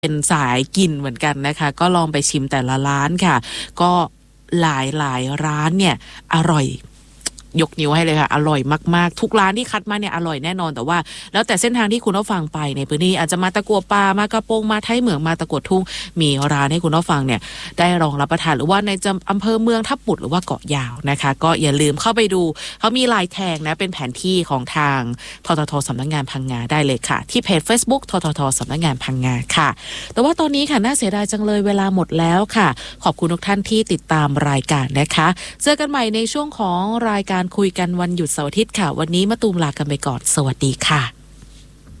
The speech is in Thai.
เป็นสายกินเหมือนกันนะคะก็ลองไปชิมแต่ละร้านค่ะก็หลายร้านเนี่ยอร่อยยกนิ้วให้เลยค่ะอร่อยมากๆทุกร้านที่คัดมาเนี่ยอร่อยแน่นอนแต่ว่าแล้วแต่เส้นทางที่คุณผู้ฟังไปในพื้นที่อาจจะมาตะกัวป่ามากระโปงมาไทยเหมืองมาตะกัวทุ่งมีร้านให้คุณผู้ฟังเนี่ยได้ลองรับประทานหรือว่าในอำเภอเมืองทับปุดหรือว่าเกาะยาวนะคะก็อย่าลืมเข้าไปดูเขามีลายแทงนะเป็นแผนที่ของทางทททสำนักงานพังงาได้เลยค่ะที่เพจ Facebook ทททสำนักงานพังงาค่ะแต่ว่าตอนนี้ค่ะน่าเสียดายจังเลยเวลาหมดแล้วค่ะขอบคุณทุกท่านที่ติดตามรายการนะคะเจอกันใหม่ในช่วงของรายการคุยกันวันหยุดเสาร์อาทิตย์ค่ะวันนี้มะตูมลากันไปก่อนสวัสดีค่ะ